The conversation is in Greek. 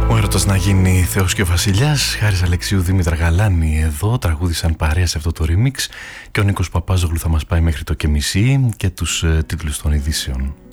Ο έρωτας να γίνει Θεός και ο Βασιλιάς. Χάρης Αλεξίου, Δήμητρα Γαλάνη εδώ τραγούδισαν παρέα σε αυτό το remix και ο Νίκος Παπάζογλου θα μας πάει μέχρι το και μισή και τους τίτλους των ειδήσεων.